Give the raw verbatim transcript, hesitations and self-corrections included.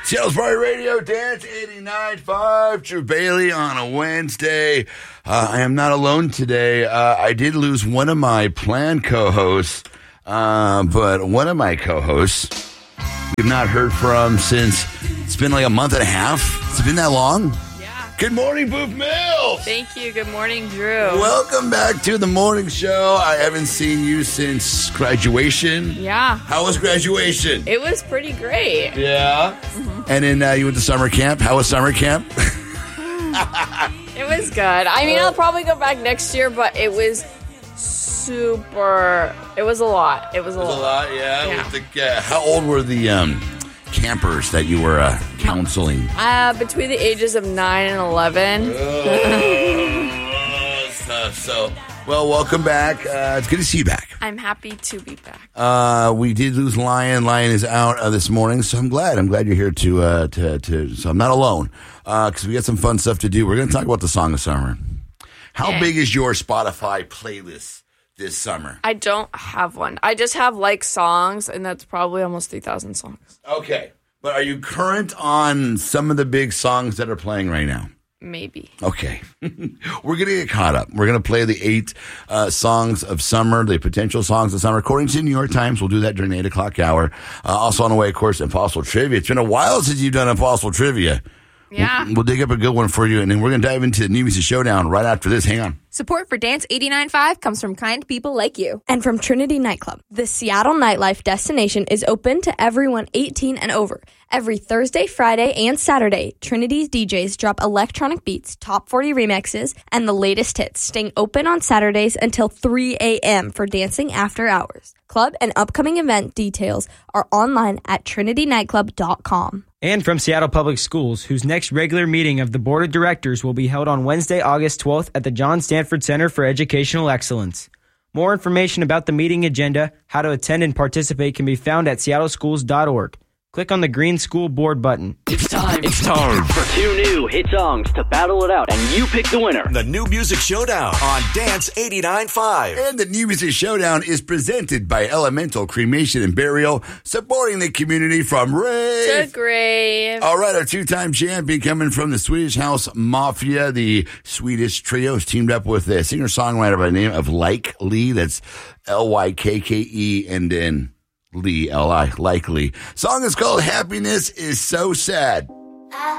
Seattle's Party Radio, Dance eighty-nine point five, Drew Bailey on a Wednesday. Uh, I am not alone today. Uh, I did lose one of my planned co-hosts, uh, but one of my co-hosts we've not heard from since it's been like a month and a half. It's been that long? Good morning, Booth Mills. Thank you. Good morning, Drew. Welcome back to the morning show. I haven't seen you since graduation. Yeah. How was graduation? It was pretty great. Yeah. Mm-hmm. And then uh, you went to summer camp. How was summer camp? It was good. I mean, I'll probably go back next year, but it was super. It was a lot. It was a it was lot. a lot, yeah. yeah. With the, uh, how old were the um, campers that you were uh, counseling? Uh, between the ages of nine and eleven. Oh, so, so, well, welcome back. Uh, it's good to see you back. I'm happy to be back. Uh, we did lose Lion. Lion is out uh, this morning, so I'm glad. I'm glad you're here to uh, to, to. So I'm not alone because uh, we got some fun stuff to do. We're going to talk about the Song of Summer. How yeah. big is your Spotify playlist this summer? I don't have one. I just have like songs, and that's probably almost three thousand songs. Okay. But are you current on some of the big songs that are playing right now? Maybe. Okay. We're going to get caught up. We're going to play the eight uh, songs of summer, the potential songs of summer. According to the New York Times, we'll do that during the eight o'clock hour. Uh, also on the way, of course, Impossible Trivia. It's been a while since you've done Impossible Trivia. Yeah. We'll, we'll dig up a good one for you, and then we're going to dive into the New Music Showdown right after this. Hang on. Support for Dance eighty-nine point five comes from kind people like you. And from Trinity Nightclub. The Seattle nightlife destination is open to everyone eighteen and over. Every Thursday, Friday, and Saturday, Trinity's D Js drop electronic beats, top forty remixes, and the latest hits, staying open on Saturdays until three a.m. for dancing after hours. Club and upcoming event details are online at trinity nightclub dot com. And from Seattle Public Schools, whose next regular meeting of the Board of Directors will be held on Wednesday, August twelfth at the John Stanford Center for Educational Excellence. More information about the meeting agenda, how to attend and participate can be found at seattle schools dot org. Click on the green school board button. It's time. It's time for two new hit songs to battle it out, and you pick the winner. The New Music Showdown on Dance eighty-nine point five. And the New Music Showdown is presented by Elemental Cremation and Burial, supporting the community from rave to grave. All right, our two-time champion coming from the Swedish House Mafia. The Swedish trio has teamed up with a singer-songwriter by the name of Like Lee. That's L Y K K E and then Lee, L I, likely. Song is called Happiness is So Sad.